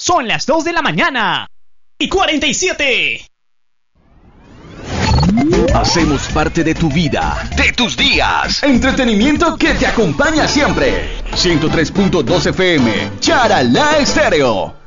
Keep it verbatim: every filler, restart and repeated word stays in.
Son las dos de la mañana y cuarenta y siete. Hacemos parte de tu vida, de tus días. Entretenimiento que te acompaña siempre. ciento tres punto dos F M, Charalá Estéreo.